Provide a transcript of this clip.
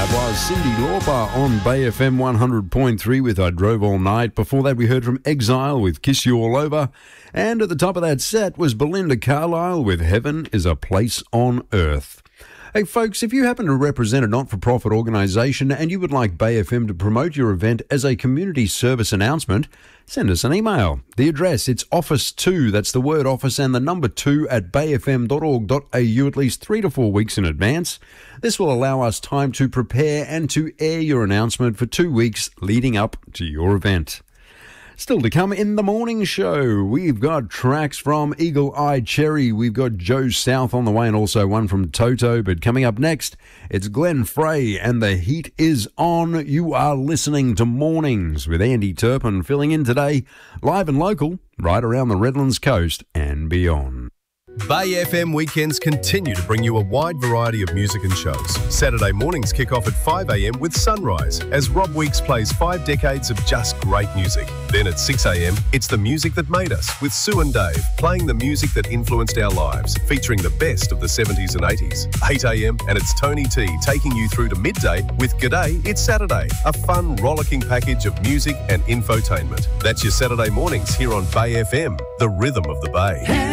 That was Cyndi Lauper on Bay FM 100.3 with I Drove All Night. Before that, we heard from Exile with Kiss You All Over. And at the top of that set was Belinda Carlisle with Heaven is a Place on Earth. Hey folks, if you happen to represent a not-for-profit organisation and you would like Bay FM to promote your event as a community service announcement, send us an email. The address, it's office2, that's the word office and the number 2 at bayfm.org.au at least 3 to 4 weeks in advance. This will allow us time to prepare and to air your announcement for 2 weeks leading up to your event. Still to come in the morning show, we've got tracks from Eagle Eye Cherry, we've got Joe South on the way and also one from Toto, but coming up next, it's Glenn Frey and The Heat Is On. You are listening to Mornings with Andy Turpin filling in today, live and local, right around the Redlands coast and beyond. Bay FM weekends continue to bring you a wide variety of music and shows. Saturday mornings kick off at 5 a.m. with Sunrise, as Rob Weeks plays 5 decades of just great music. Then at 6 a.m, it's The Music That Made Us, with Sue and Dave, playing the music that influenced our lives, featuring the best of the 70s and 80s. 8 a.m, and it's Tony T taking you through to midday with G'day, It's Saturday, a fun, rollicking package of music and infotainment. That's your Saturday mornings here on Bay FM, the rhythm of the Bay.